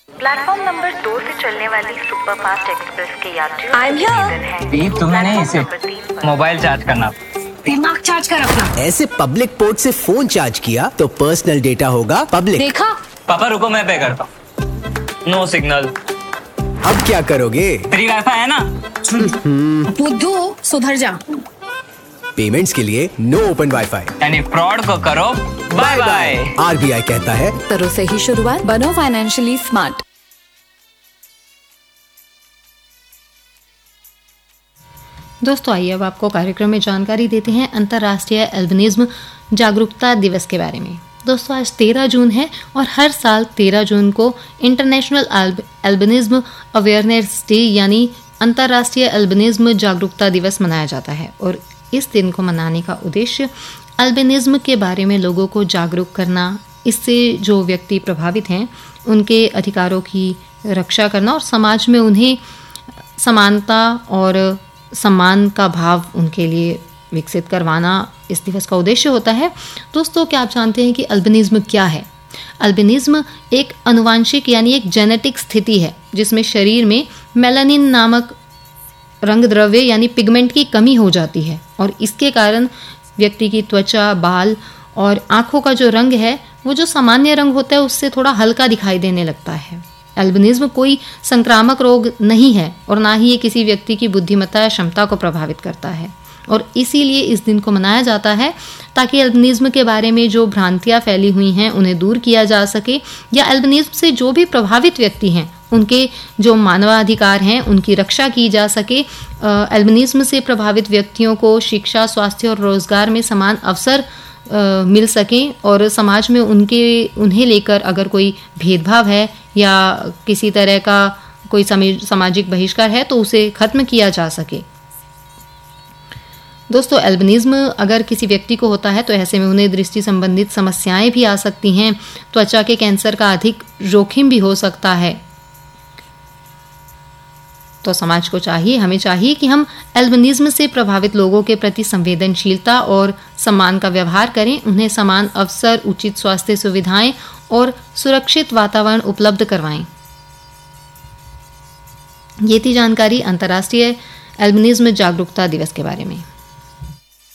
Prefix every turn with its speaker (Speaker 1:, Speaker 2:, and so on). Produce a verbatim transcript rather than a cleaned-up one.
Speaker 1: Platform number दो से चलने वाली सुपरफास्ट एक्सप्रेस के यात्रियों
Speaker 2: I'm here.
Speaker 3: दीप, तुम्हें नहीं इसे मोबाइल चार्ज करना,
Speaker 2: दिमाग चार्ज कर अपना।
Speaker 4: ऐसे पब्लिक पोर्ट से फोन चार्ज किया तो पर्सनल डेटा होगा पब्लिक।
Speaker 2: देखा?
Speaker 3: पापा रुको मैं पे करता हूँ। No signal.
Speaker 4: अब क्या करोगे?
Speaker 3: फ्री वाईफाई है ना।
Speaker 2: बुद्धू सुधर जा।
Speaker 4: पेमेंट्स के लिए नो ओपन वाईफाई
Speaker 3: यानी फ्रॉड को करो बाय बाय।
Speaker 4: आरबीआई कहता है
Speaker 5: करो सही शुरुआत, बनो फाइनेंशियली स्मार्ट।
Speaker 6: दोस्तों आइए अब आपको कार्यक्रम में जानकारी देते हैं अंतर्राष्ट्रीय एल्बिनिज्म जागरूकता दिवस के बारे में। दोस्तों आज तेरह जून है और हर साल तेरह जून को इंटरनेशनल एल्बिनिज्म अवेयरनेस डे यानी अंतर्राष्ट्रीय एल्बिनिज्म जागरूकता दिवस मनाया जाता है। और इस दिन को मनाने का उद्देश्य एल्बिनिज्म के बारे में लोगों को जागरूक करना, इससे जो व्यक्ति प्रभावित हैं उनके अधिकारों की रक्षा करना और समाज में उन्हें समानता और सम्मान का भाव उनके लिए विकसित करवाना इस दिवस का उद्देश्य होता है। दोस्तों क्या आप जानते हैं कि अल्बिनिज्म क्या है? अल्बिनिज्म एक आनुवांशिक यानी एक जेनेटिक स्थिति है जिसमें शरीर में मेलानिन नामक रंग द्रव्य यानी पिगमेंट की कमी हो जाती है और इसके कारण व्यक्ति की त्वचा, बाल और आँखों का जो रंग है वो जो सामान्य रंग होता है उससे थोड़ा हल्का दिखाई देने लगता है। एल्बिनिज्म कोई संक्रामक रोग नहीं है और ना ही ये किसी व्यक्ति की बुद्धिमत्ता या क्षमता को प्रभावित करता है और इसीलिए इस दिन को मनाया जाता है ताकि एल्बिनिज्म के बारे में जो भ्रांतियाँ फैली हुई हैं उन्हें दूर किया जा सके या एल्बिनिज्म से जो भी प्रभावित व्यक्ति हैं उनके जो मानवाधिकार हैं उनकी रक्षा की जा सके। एल्बिनिज्म से प्रभावित व्यक्तियों को शिक्षा, स्वास्थ्य और रोजगार में समान अवसर आ, मिल सकें और समाज में उनके उन्हें लेकर अगर कोई भेदभाव है या किसी तरह का कोई सामाजिक बहिष्कार है तो उसे खत्म किया जा सके। दोस्तों एल्बिनिज्म अगर किसी व्यक्ति को होता है तो ऐसे में उन्हें दृष्टि संबंधित समस्याएं भी आ सकती हैं, त्वचा के कैंसर का अधिक जोखिम भी हो सकता है। तो समाज को चाहिए, हमें चाहिए कि हम एल्बिनिज्म से प्रभावित लोगों के प्रति संवेदनशीलता और सम्मान का व्यवहार करें, उन्हें समान अवसर, उचित स्वास्थ्य सुविधाएं और सुरक्षित वातावरण उपलब्ध करवाएं। ये थी जानकारी अंतर्राष्ट्रीय एल्बिनिज्म जागरूकता दिवस के बारे में।